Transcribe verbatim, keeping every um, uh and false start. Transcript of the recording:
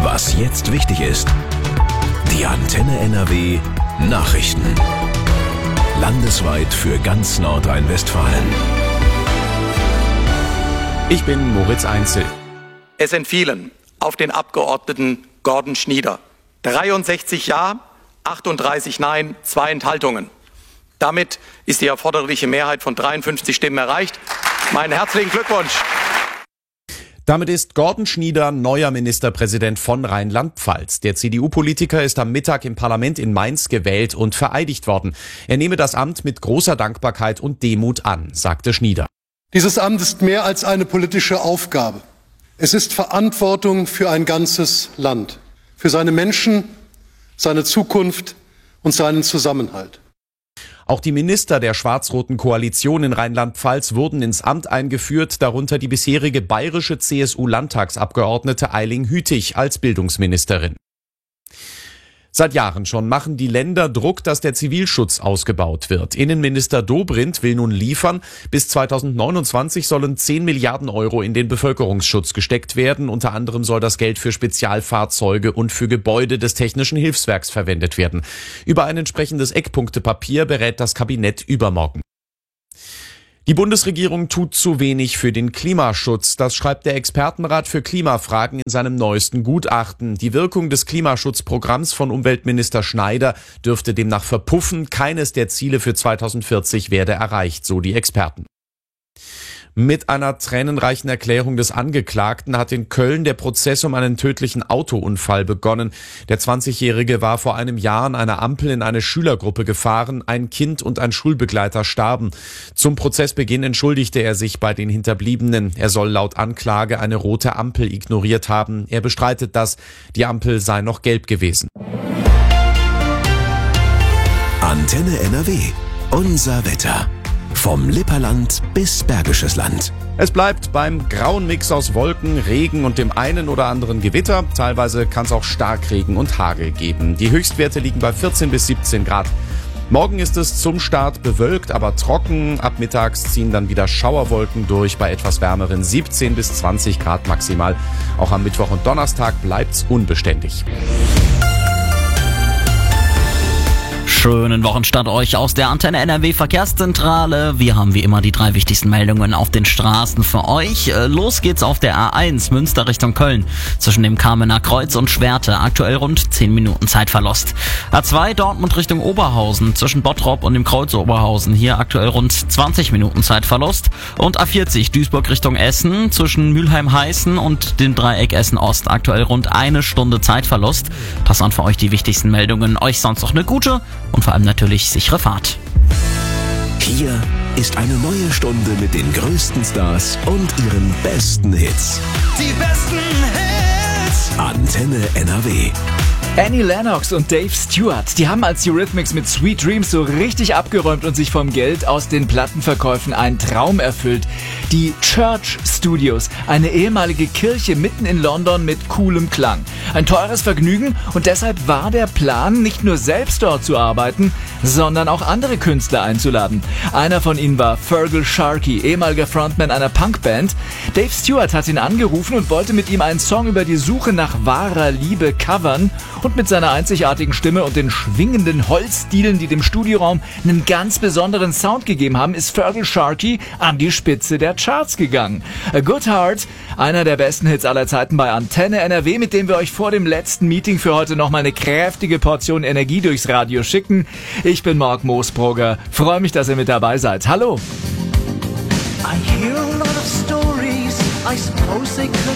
Was jetzt wichtig ist. Die Antenne N R W Nachrichten. Landesweit für ganz Nordrhein-Westfalen. Ich bin Moritz Einzel. Es entfielen auf den Abgeordneten Gordon Schnieder dreiundsechzig Ja, achtunddreißig Nein, zwei Enthaltungen. Damit ist die erforderliche Mehrheit von dreiundfünfzig Stimmen erreicht. Meinen herzlichen Glückwunsch. Damit ist Gordon Schnieder neuer Ministerpräsident von Rheinland-Pfalz. Der C D U-Politiker ist am Mittag im Parlament in Mainz gewählt und vereidigt worden. Er nehme das Amt mit großer Dankbarkeit und Demut an, sagte Schnieder. Dieses Amt ist mehr als eine politische Aufgabe. Es ist Verantwortung für ein ganzes Land, für seine Menschen, seine Zukunft und seinen Zusammenhalt. Auch die Minister der schwarz-roten Koalition in Rheinland-Pfalz wurden ins Amt eingeführt, darunter die bisherige bayerische C S U-Landtagsabgeordnete Eiling Hütig als Bildungsministerin. Seit Jahren schon machen die Länder Druck, dass der Zivilschutz ausgebaut wird. Innenminister Dobrindt will nun liefern. Bis zweitausendneunundzwanzig sollen zehn Milliarden Euro in den Bevölkerungsschutz gesteckt werden. Unter anderem soll das Geld für Spezialfahrzeuge und für Gebäude des Technischen Hilfswerks verwendet werden. Über ein entsprechendes Eckpunktepapier berät das Kabinett übermorgen. Die Bundesregierung tut zu wenig für den Klimaschutz. Das schreibt der Expertenrat für Klimafragen in seinem neuesten Gutachten. Die Wirkung des Klimaschutzprogramms von Umweltminister Schneider dürfte demnach verpuffen. Keines der Ziele für zweitausendvierzig werde erreicht, so die Experten. Mit einer tränenreichen Erklärung des Angeklagten hat in Köln der Prozess um einen tödlichen Autounfall begonnen. Der zwanzigjährige war vor einem Jahr an einer Ampel in eine Schülergruppe gefahren. Ein Kind und ein Schulbegleiter starben. Zum Prozessbeginn entschuldigte er sich bei den Hinterbliebenen. Er soll laut Anklage eine rote Ampel ignoriert haben. Er bestreitet das. Die Ampel sei noch gelb gewesen. Antenne N R W. Unser Wetter. Vom Lipperland bis Bergisches Land. Es bleibt beim grauen Mix aus Wolken, Regen und dem einen oder anderen Gewitter. Teilweise kann es auch Starkregen und Hagel geben. Die Höchstwerte liegen bei vierzehn bis siebzehn Grad. Morgen ist es zum Start bewölkt, aber trocken. Ab mittags ziehen dann wieder Schauerwolken durch bei etwas wärmeren siebzehn bis zwanzig Grad maximal. Auch am Mittwoch und Donnerstag bleibt's unbeständig. Schönen Wochenstart euch aus der Antenne N R W Verkehrszentrale. Wir haben wie immer die drei wichtigsten Meldungen auf den Straßen für euch. Los geht's auf der A eins Münster Richtung Köln zwischen dem Kamener Kreuz und Schwerte. Aktuell rund zehn Minuten Zeitverlust. A zwei Dortmund Richtung Oberhausen zwischen Bottrop und dem Kreuz Oberhausen. Hier aktuell rund zwanzig Minuten Zeitverlust. Und A vierzig Duisburg Richtung Essen zwischen Mülheim-Heißen und dem Dreieck Essen-Ost. Aktuell rund eine Stunde Zeitverlust. Das waren für euch die wichtigsten Meldungen. Euch sonst noch eine gute und vor allem natürlich sichere Fahrt. Hier ist eine neue Stunde mit den größten Stars und ihren besten Hits. Die besten Hits. Antenne N R W. Annie Lennox und Dave Stewart, die haben als Eurythmics mit Sweet Dreams so richtig abgeräumt und sich vom Geld aus den Plattenverkäufen einen Traum erfüllt. Die Church Studios, eine ehemalige Kirche mitten in London mit coolem Klang. Ein teures Vergnügen und deshalb war der Plan, nicht nur selbst dort zu arbeiten, sondern auch andere Künstler einzuladen. Einer von ihnen war Fergal Sharkey, ehemaliger Frontman einer Punkband. Dave Stewart hat ihn angerufen und wollte mit ihm einen Song über die Suche nach wahrer Liebe covern. Und mit seiner einzigartigen Stimme und den schwingenden Holzdielen, die dem Studioraum einen ganz besonderen Sound gegeben haben, ist Fergal Sharkey an die Spitze der Charts gegangen. A Good Heart, einer der besten Hits aller Zeiten bei Antenne N R W, mit dem wir euch vor dem letzten Meeting für heute nochmal eine kräftige Portion Energie durchs Radio schicken. Ich bin Marc Moosbrugger, freue mich, dass ihr mit dabei seid. Hallo! I hear a lot of stories, I suppose they could